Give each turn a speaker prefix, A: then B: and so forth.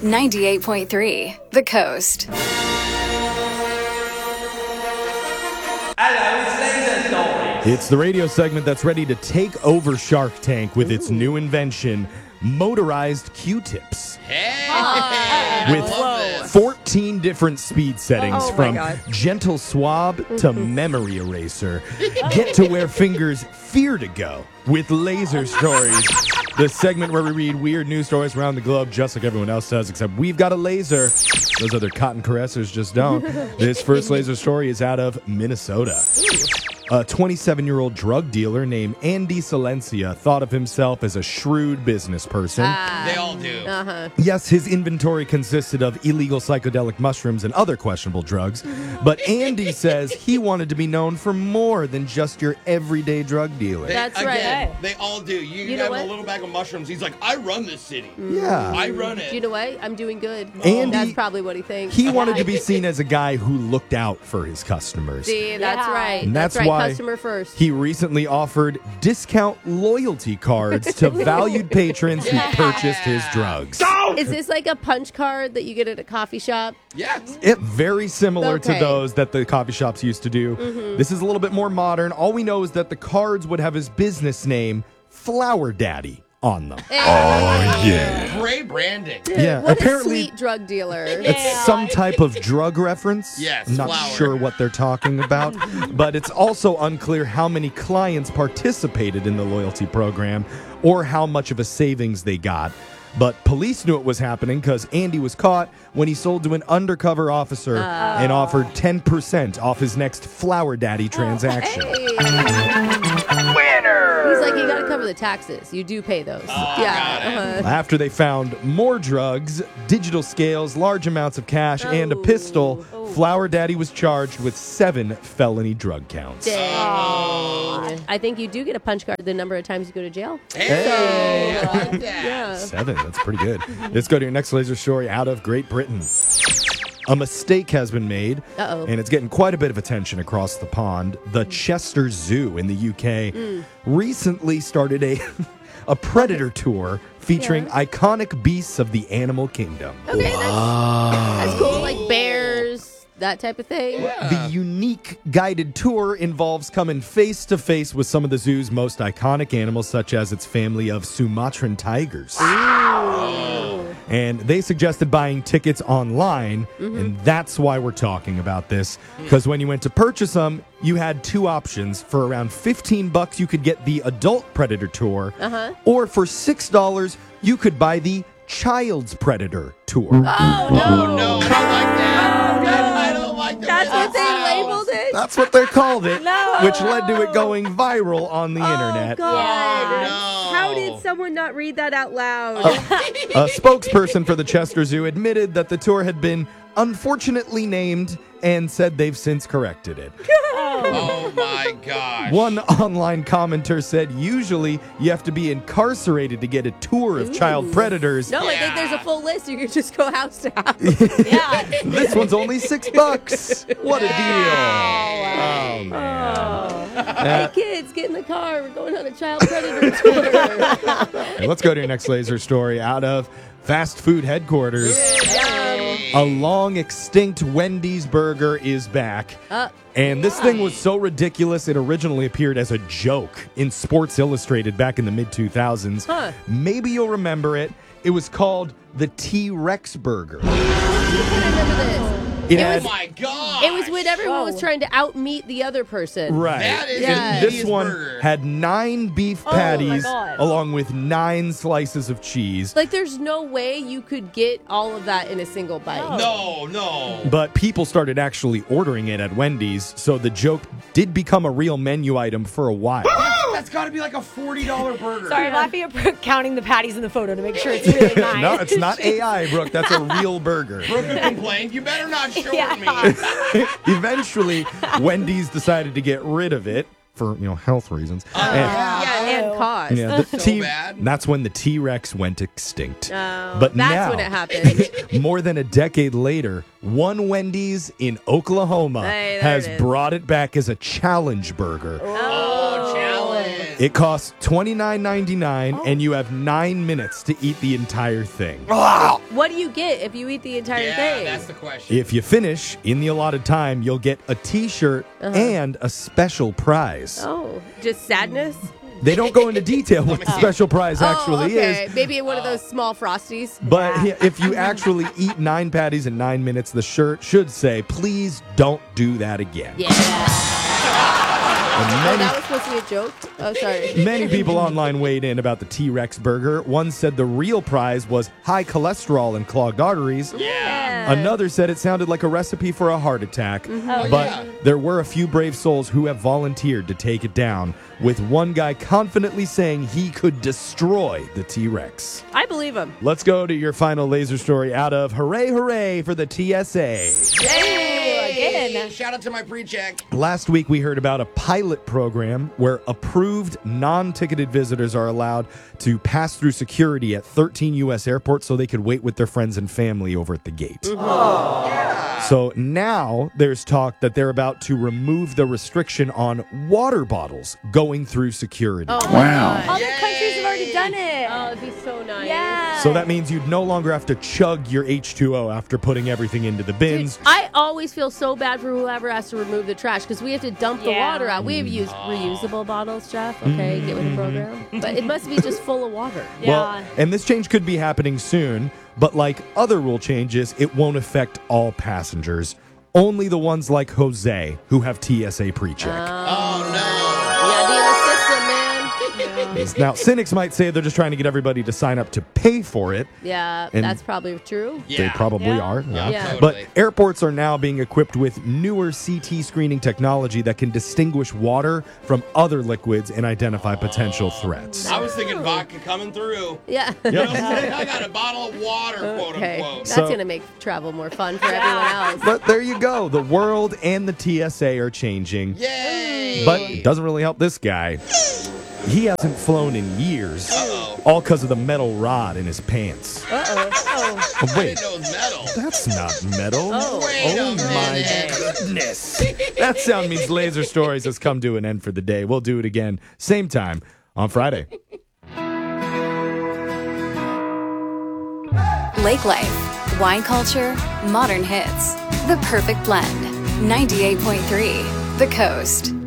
A: 98.3 The Coast.
B: It's the radio segment that's ready to take over Shark Tank with its new invention, motorized Q-tips. With 14 different speed settings from gentle swab to memory eraser. Get to where fingers fear to go with Laser Stories. The segment where we read weird news stories around the globe just like everyone else does, except we've got a laser. Those other cotton caressers just don't. This first laser story is out of Minnesota. A 27-year-old drug dealer named Andy Silencia thought of himself as a shrewd business person.
C: They all do.
B: Yes, his inventory consisted of illegal psychedelic mushrooms and other questionable drugs, but Andy says he wanted to be known for more than just your everyday drug dealer.
D: That's right.
C: They all do. You
D: know
C: have
D: what?
C: a little bag of mushrooms. He's like, I run this city.
B: Yeah.
C: I run it.
D: You know what? I'm doing good.
B: Andy-
D: That's probably what he thinks.
B: He wanted to be seen as a guy who looked out for his customers.
D: See, that's right.
B: And that's
D: right.
B: why
D: Customer first.
B: He recently offered discount loyalty cards to valued patrons who purchased his drugs.
D: Is this like a punch card that you get at a coffee shop?
C: Yes.
B: It very similar to
D: Okay.
B: those that the coffee shops used to do. This is a little bit more modern. All we know is that the cards would have his business name, Flower Daddy, on them.
C: Great branding.
B: Yeah,
D: What
B: apparently
D: a sweet drug dealer.
B: it's some type of drug reference.
C: Yes,
B: I'm not
C: flower.
B: sure what they're talking about, but it's also unclear how many clients participated in the loyalty program or how much of a savings they got. But police knew it was happening because Andy was caught when he sold to an undercover officer and offered 10% off his next Flower Daddy transaction.
D: He's like, you got to cover the taxes. You do pay those. Yeah.
B: After they found more drugs, digital scales, large amounts of cash, and a pistol, Flower Daddy was charged with 7 felony drug counts.
D: Dang. I think you do get a punch card the number of times you go to jail.
C: Hey, I like that.
D: Yeah.
B: 7, that's pretty good. Let's go to your next laser story out of Great Britain. A mistake has been made,
D: Uh-oh.
B: and it's getting quite a bit of attention across the pond. The Chester Zoo in the UK recently started a predator tour featuring iconic beasts of the animal kingdom.
D: Okay, that's cool. Like bears, that type of thing.
B: The unique guided tour involves coming face to face with some of the zoo's most iconic animals, such as its family of Sumatran tigers. And they suggested buying tickets online, and that's why we're talking about this. Because when you went to purchase them, you had 2 options. For around $15, you could get the adult predator tour, or for $6, you could buy the child's predator tour.
C: Oh, no, I don't like that. I don't like that.
D: That's what they labeled it.
B: That's what they called it, which led to it going viral on the internet.
D: God.
C: No.
D: How did someone not read that out loud?
B: A spokesperson for the Chester Zoo admitted that the tour had been unfortunately named and said they've since corrected it.
C: Oh, my gosh.
B: One online commenter said usually you have to be incarcerated to get a tour of child predators.
D: No, I think there's a full list. You could just go house to house.
B: This one's only $6. What a deal. Oh, man.
D: Hey, kids, get in the car. We're going on a child predator tour.
B: Hey, let's go to your next laser story out of fast food headquarters. A long extinct Wendy's burger is back. And this thing was so ridiculous, it originally appeared as a joke in Sports Illustrated back in the mid-2000s. Maybe you'll remember it. It was called the T-Rex burger.
D: I remember this.
B: It
C: Oh,
B: had,
C: my gosh.
D: It was when everyone was trying to outmeet the other person.
B: right.
C: That is
D: Yeah.
B: And this
C: Wendy's
B: one
C: burger.
B: had 9 beef
E: my
B: patties
E: God.
B: along with 9 slices of cheese.
D: Like, there's no way you could get all of that in a single bite.
C: No.
B: But people started actually ordering it at Wendy's, so the joke did become a real menu item for a while.
C: That's got to be like a $40 burger.
E: Sorry, I'm laughing at Brooke counting the patties in the photo to make sure it's really nice.
B: No, it's not AI, Brooke. That's a real burger.
C: Brooker complained, you better not short
E: Yeah.
C: me.
B: Eventually, Wendy's decided to get rid of it for health reasons.
D: And cost.
B: The
C: So bad.
B: That's when the T-Rex went extinct.
D: Oh,
B: But
D: that's
B: now,
D: when it happened.
B: more than a decade later, one Wendy's in Oklahoma
D: Hey, there
B: has
D: it is.
B: brought it back as a challenge burger.
C: Oh, challenge.
B: It costs $29.99, and you have 9 minutes to eat the entire thing.
D: What do you get if you eat the entire thing?
C: That's the question.
B: If you finish in the allotted time, you'll get a T-shirt and a special prize.
D: Oh, just sadness?
B: They don't go into detail what the special prize actually
D: okay.
B: is.
D: Maybe one of those small Frosties.
B: But if you actually eat 9 patties in 9 minutes, the shirt should say, "Please don't do that again."
D: Yeah.
B: And
D: That was supposed to be a joke? Oh, sorry.
B: many people online weighed in about the T-Rex burger. One said the real prize was high cholesterol and clogged arteries.
D: Yeah.
B: Another said it sounded like a recipe for a heart attack.
E: Oh,
B: But
C: yeah.
B: there were a few brave souls who have volunteered to take it down, with one guy confidently saying he could destroy the T-Rex.
D: I believe him.
B: Let's go to your final laser story out of Hooray Hooray for the TSA.
E: Again.
C: Shout out to my pre-check.
B: Last week, we heard about a pilot program where approved non-ticketed visitors are allowed to pass through security at 13 U.S. airports so they could wait with their friends and family over at the gate. So now there's talk that they're about to remove the restriction on water bottles going through security.
E: Other countries have already done it.
D: Oh, it'd be so nice.
E: Yeah.
B: So that means you'd no longer have to chug your H2O after putting everything into the bins.
D: I always feel so bad for whoever has to remove the trash because we have to dump the water out. We have used reusable bottles, Jeff. Okay, get with the program. But it must be just full of water.
B: Well, and this change could be happening soon, but like other rule changes, it won't affect all passengers. Only the ones like Jose who have TSA pre-check.
C: Oh,
D: Yeah, be in the system, man.
B: Now, cynics might say they're just trying to get everybody to sign up to pay for it.
D: Yeah,
B: And-
D: that's probably true.
C: no.
B: They probably
E: Yeah.
B: are.
D: Yeah.
B: But
C: Totally.
B: airports are now being equipped with newer CT screening technology that can distinguish water from other liquids and identify potential threats.
C: I was thinking vodka coming through.
D: Yeah.
C: You know what I'm saying? I got a bottle of water, quote
D: Okay.
C: unquote.
D: That's
B: So-
D: going to make travel more fun for everyone else.
B: But there you go. The world and the TSA are changing.
C: Yay!
B: But it doesn't really help this guy. He hasn't flown in years.
C: Uh-oh.
B: All because of the metal rod in his pants.
D: Uh-oh.
B: Oh,
C: I
B: wait,
C: didn't know it was metal.
B: that's not metal.
C: Wait a
B: my
C: minute.
B: goodness. That sound means Laser Stories has come to an end for the day. We'll do it again, same time on Friday.
A: Lake Life, wine culture, modern hits. The perfect blend. 98.3 The Coast.